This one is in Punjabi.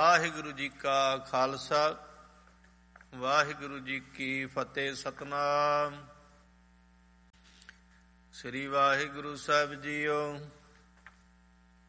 ਵਾਹਿਗੁਰੂ ਜੀ ਕਾ ਖਾਲਸਾ ਵਾਹਿਗੁਰੂ ਜੀ ਕੀ ਫਤਿਹ। ਸਤਿਨਾਮ ਸ੍ਰੀ ਵਾਹਿਗੁਰੂ ਸਾਹਿਬ ਜੀਓ।